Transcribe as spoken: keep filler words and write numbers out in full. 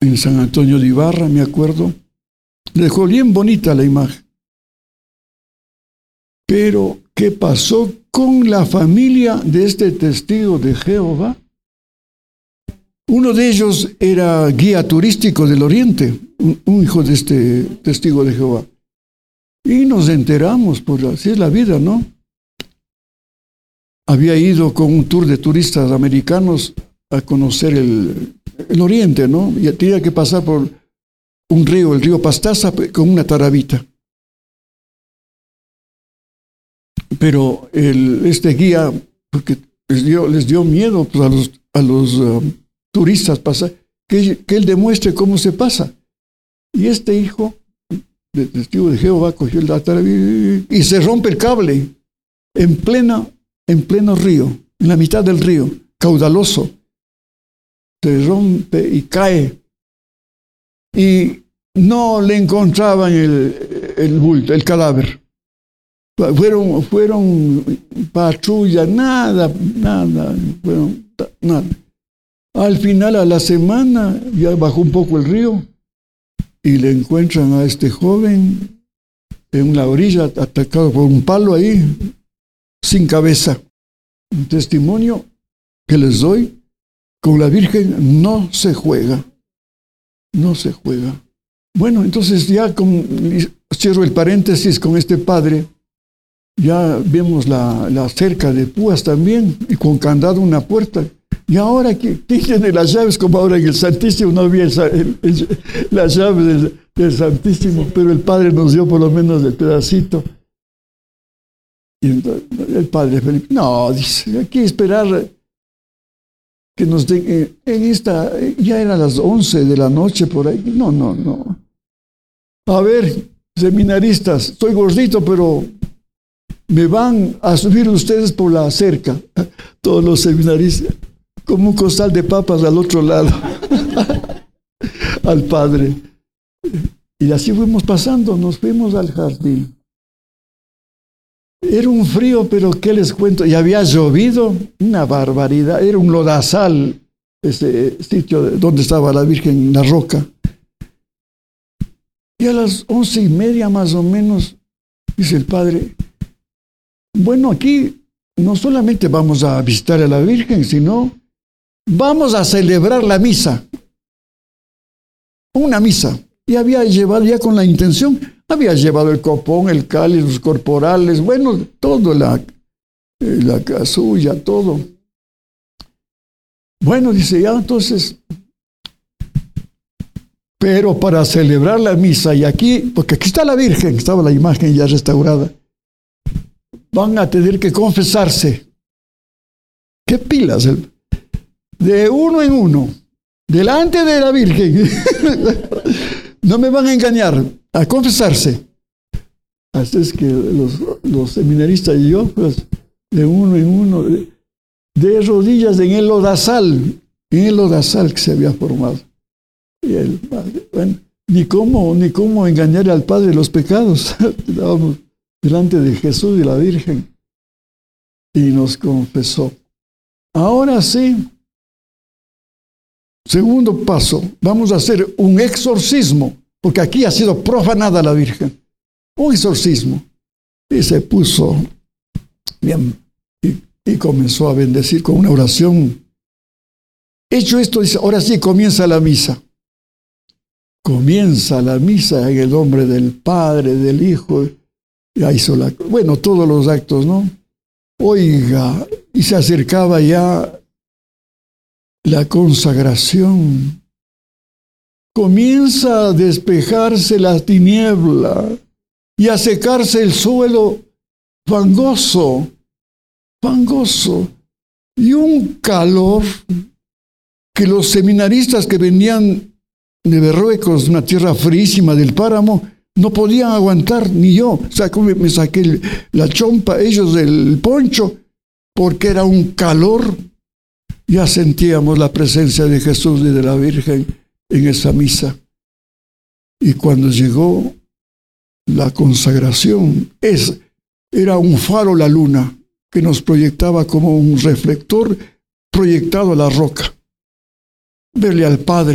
en San Antonio de Ibarra, me acuerdo. Dejó bien bonita la imagen. Pero, ¿qué pasó con la familia de este testigo de Jehová? Uno de ellos era guía turístico del Oriente, un, un hijo de este testigo de Jehová. Y nos enteramos, pues así es la vida, ¿no? Había ido con un tour de turistas americanos a conocer el, el Oriente, ¿no? Y tenía que pasar por un río, el río Pastaza, con una tarabita. Pero el, este guía, porque les dio, les dio miedo pues, a los, a los uh, turistas pasar, que, que él demuestre cómo se pasa. Y este hijo de testigo de Jehová cogió el tarabita y se rompe el cable en plena, en pleno río, en la mitad del río, caudaloso. Se rompe y cae. Y no le encontraban el, el bulto, el cadáver. Fueron, fueron patrulla, nada, nada, fueron, nada. Al final, a la semana, ya bajó un poco el río y le encuentran a este joven en la orilla, atacado por un palo ahí, sin cabeza. Un testimonio que les doy, con la Virgen no se juega, no se juega. Bueno, entonces ya con, cierro el paréntesis con este padre. Ya vemos la, la cerca de púas también, y con candado una puerta. Y ahora, ¿quién tiene las llaves? Como ahora en el Santísimo no había el, el, el, las llaves del, del Santísimo, pero el Padre nos dio por lo menos el pedacito. Y entonces, el Padre Felipe, no, dice, hay que esperar que nos den, en esta, ya eran las once de la noche por ahí. No, no, no. A ver, seminaristas, soy gordito, pero me van a subir ustedes por la cerca, todos los seminaristas, como un costal de papas al otro lado, al Padre. Y así fuimos pasando, nos fuimos al jardín. Era un frío, pero ¿qué les cuento? Y había llovido, una barbaridad, era un lodazal, ese sitio donde estaba la Virgen en la roca. Y a las once y media más o menos, dice el Padre, bueno, aquí no solamente vamos a visitar a la Virgen, sino vamos a celebrar la misa. Una misa. Y había llevado ya con la intención, había llevado el copón, el cáliz, los corporales, bueno, todo, la, la casulla, todo. Bueno, dice, ya entonces, pero para celebrar la misa, y aquí, porque aquí está la Virgen, estaba la imagen ya restaurada, van a tener que confesarse. ¿Qué pilas? De uno en uno, delante de la Virgen. No me van a engañar, a confesarse. Así es que los, los seminaristas y yo, pues, de uno en uno, de, de rodillas en el lodazal, en el lodazal que se había formado. Y el padre, bueno, ni cómo, ni cómo engañar al Padre de los pecados. Estábamos delante de Jesús y la Virgen, y nos confesó. Ahora sí, segundo paso, vamos a hacer un exorcismo, porque aquí ha sido profanada la Virgen. Un exorcismo. Y se puso bien, y, y comenzó a bendecir con una oración. Hecho esto, dice, ahora sí comienza la misa. Comienza la misa en el nombre del Padre, del Hijo. Ya hizo la, bueno, todos los actos, ¿no? Oiga, y se acercaba ya la consagración. Comienza a despejarse la tiniebla y a secarse el suelo fangoso, fangoso, y un calor que los seminaristas que venían de Berruecos, una tierra frísima del páramo, no podían aguantar, ni yo. O sea, me, me saqué el, la chompa, ellos el poncho, porque era un calor. Ya sentíamos la presencia de Jesús y de la Virgen en esa misa. Y cuando llegó la consagración, es, era un faro la luna, que nos proyectaba como un reflector proyectado a la roca. Verle al Padre